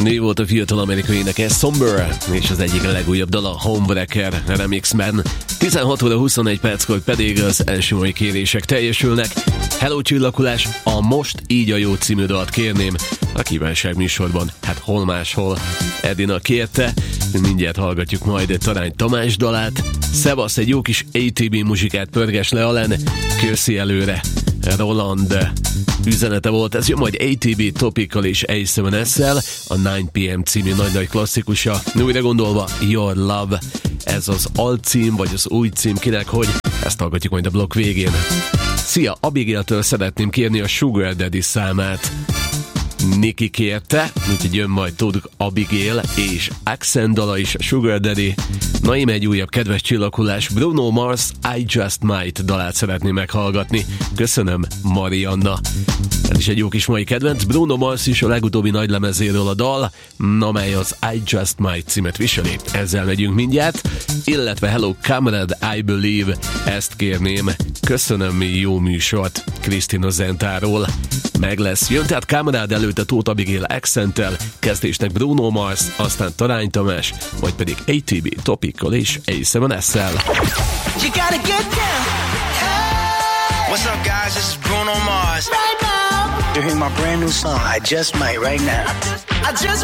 Ő volt a fiatal amerikai énekes Somber, és az egyik legújabb dal a Homewrecker remixben. 16 óra 21 perckor pedig az első mai kérések teljesülnek. Hello csillakulás, a Most így a jó című dalt kérném a kívánság műsorban. Hát hol máshol. Edina kérte, mindjárt hallgatjuk majd Tarány Tamás dalát. Szevasz, egy jó kis ATB muzsikát pörges le allen, köszi előre. Roland üzenete volt, ez jön majd ATB Topical és A7S-szel, a 9 PM című nagy klasszikusa. Újra gondolva, Your Love, ez az alcím, vagy az új cím, kinek hogy, ezt hallgatjuk majd a blokk végén. Szia, Abigail-től szeretném kérni a Sugar Daddy számát. Niki kérte, úgyhogy jön majd tudjuk Abigail és Accent dala is, Sugar Daddy. Na íme egy újabb kedves csillakulás, Bruno Mars, I Just Might dalát szeretném meghallgatni. Köszönöm, Marianna. Ez is egy jó kis mai kedvenc. Bruno Mars is a legutóbbi nagy lemezéről a dal, amely az I Just Might címet viseli. Ezzel megyünk mindjárt. Illetve Hello Comrade, I Believe, ezt kérném. Köszönöm, jó műsort Krisztina Zentáról. Meg lesz. Jön tehát Comrade, előtte Tóth Abigail Accenttel, kezdésnek Bruno Mars, aztán Tarány Tamás, vagy pedig ATB Topical és A7S-szel. What's up, guys? This is Bruno Mars. Right now. You're hearing my brand new song, I Just Might, right now. I just